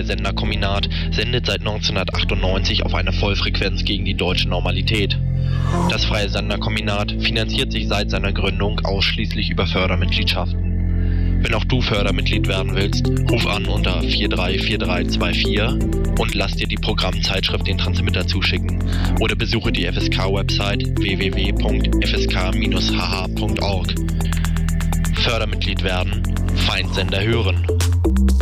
Senderkombinat sendet seit 1998 auf einer Vollfrequenz gegen die deutsche Normalität. Das Freie Senderkombinat finanziert sich seit seiner Gründung ausschließlich über Fördermitgliedschaften. Wenn auch du Fördermitglied werden willst, ruf an unter 434324 und lass dir die Programmzeitschrift den Transmitter zuschicken oder besuche die FSK-Website www.fsk-hh.org. Fördermitglied werden, Feindsender hören.